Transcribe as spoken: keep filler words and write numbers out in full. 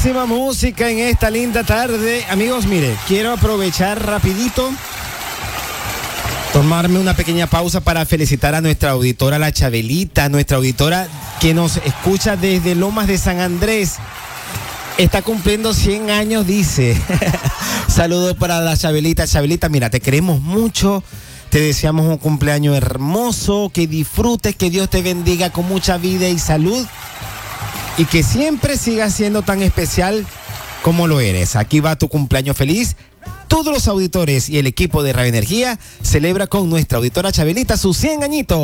Buenísima música en esta linda tarde. Amigos, mire, quiero aprovechar rapidito, tomarme una pequeña pausa para felicitar a nuestra auditora La Chabelita, nuestra auditora que nos escucha desde Lomas de San Andrés. Está cumpliendo cien años, dice. Saludos para la Chabelita. Chabelita, mira, te queremos mucho. Te deseamos un cumpleaños hermoso, que disfrutes, que Dios te bendiga con mucha vida y salud. Y que siempre sigas siendo tan especial como lo eres. Aquí va tu cumpleaños feliz. Todos los auditores y el equipo de Radio Energía celebra con nuestra auditora Chabelita sus cien añitos.